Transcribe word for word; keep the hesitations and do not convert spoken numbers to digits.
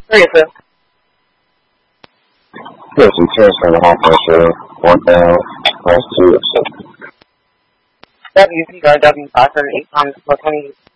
Teresa. Yes, you can from the half pressure, one down, plus two. W P R W five hundred eight times four twenty